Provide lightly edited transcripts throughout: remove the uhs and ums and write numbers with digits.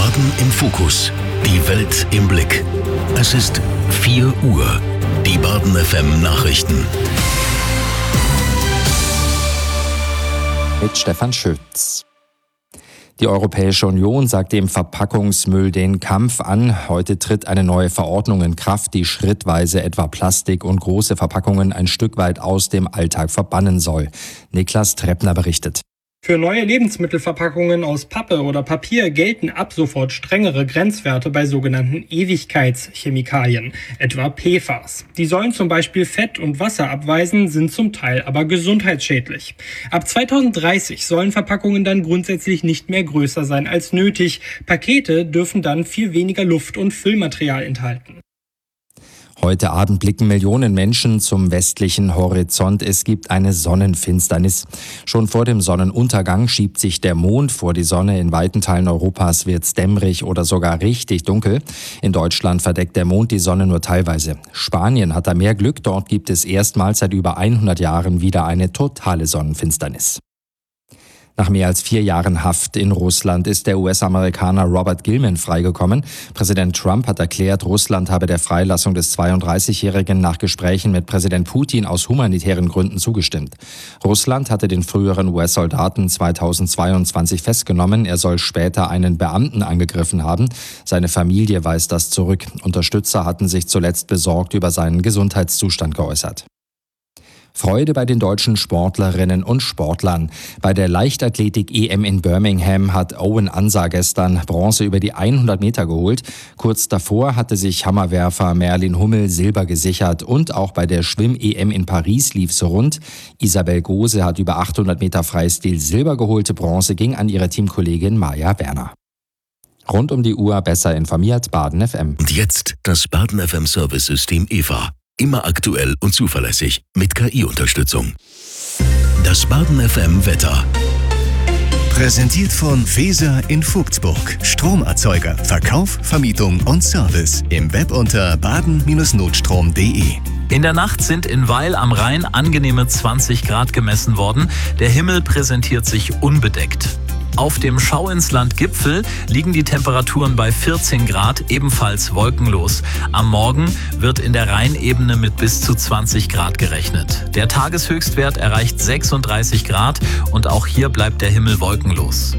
Baden im Fokus. Die Welt im Blick. Es ist 4 Uhr. Die Baden FM Nachrichten. Mit Stefan Schütz. Die Europäische Union sagt dem Verpackungsmüll den Kampf an. Heute tritt eine neue Verordnung in Kraft, die schrittweise etwa Plastik und große Verpackungen ein Stück weit aus dem Alltag verbannen soll. Niklas Treppner berichtet. Für neue Lebensmittelverpackungen aus Pappe oder Papier gelten ab sofort strengere Grenzwerte bei sogenannten Ewigkeitschemikalien, etwa PFAS. Die sollen zum Beispiel Fett und Wasser abweisen, sind zum Teil aber gesundheitsschädlich. Ab 2030 sollen Verpackungen dann grundsätzlich nicht mehr größer sein als nötig. Pakete dürfen dann viel weniger Luft- und Füllmaterial enthalten. Heute Abend blicken Millionen Menschen zum westlichen Horizont. Es gibt eine Sonnenfinsternis. Schon vor dem Sonnenuntergang schiebt sich der Mond vor die Sonne. In weiten Teilen Europas wird's dämmerig oder sogar richtig dunkel. In Deutschland verdeckt der Mond die Sonne nur teilweise. Spanien hat da mehr Glück. Dort gibt es erstmals seit über 100 Jahren wieder eine totale Sonnenfinsternis. Nach mehr als 4 Jahren Haft in Russland ist der US-Amerikaner Robert Gilman freigekommen. Präsident Trump hat erklärt, Russland habe der Freilassung des 32-Jährigen nach Gesprächen mit Präsident Putin aus humanitären Gründen zugestimmt. Russland hatte den früheren US-Soldaten 2022 festgenommen. Er soll später einen Beamten angegriffen haben. Seine Familie weist das zurück. Unterstützer hatten sich zuletzt besorgt über seinen Gesundheitszustand geäußert. Freude bei den deutschen Sportlerinnen und Sportlern. Bei der Leichtathletik-EM in Birmingham hat Owen Ansa gestern Bronze über die 100 Meter geholt. Kurz davor hatte sich Hammerwerfer Merlin Hummel Silber gesichert. Und auch bei der Schwimm-EM in Paris lief's rund. Isabel Gose hat über 800 Meter Freistil Silber geholt. Bronze ging an ihre Teamkollegin Maja Werner. Rund um die Uhr besser informiert, Baden FM. Und jetzt das Baden FM Service-System EVA. Immer aktuell und zuverlässig mit KI-Unterstützung. Das Baden FM Wetter. Präsentiert von Feser in Vogtsburg. Stromerzeuger, Verkauf, Vermietung und Service. Im Web unter baden-notstrom.de. In der Nacht sind in Weil am Rhein angenehme 20 Grad gemessen worden. Der Himmel präsentiert sich unbedeckt. Auf dem Schauinsland-Gipfel liegen die Temperaturen bei 14 Grad, ebenfalls wolkenlos. Am Morgen wird in der Rheinebene mit bis zu 20 Grad gerechnet. Der Tageshöchstwert erreicht 36 Grad und auch hier bleibt der Himmel wolkenlos.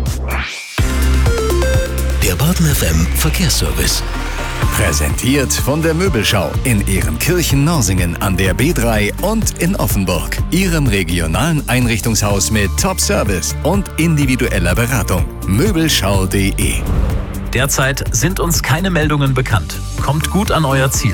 Der Baden FM Verkehrsservice. Präsentiert von der Möbelschau in Ehrenkirchen-Norsingen an der B3 und in Offenburg. Ihrem regionalen Einrichtungshaus mit Top-Service und individueller Beratung. Möbelschau.de. Derzeit sind uns keine Meldungen bekannt. Kommt gut an euer Ziel.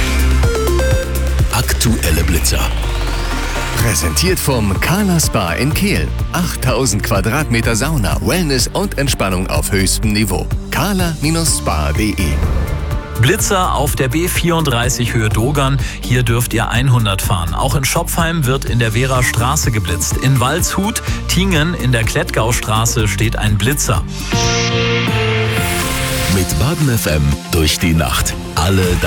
Aktuelle Blitzer. Präsentiert vom Kala Spa in Kehl. 8000 Quadratmeter Sauna, Wellness und Entspannung auf höchstem Niveau. kala-spa.de. Blitzer auf der B34 Höhe Dogern. Hier dürft ihr 100 fahren. Auch in Schopfheim wird in der Wehrer Straße geblitzt. In Waldshut, Tingen in der Klettgaustraße steht ein Blitzer. Mit Baden FM durch die Nacht. Alle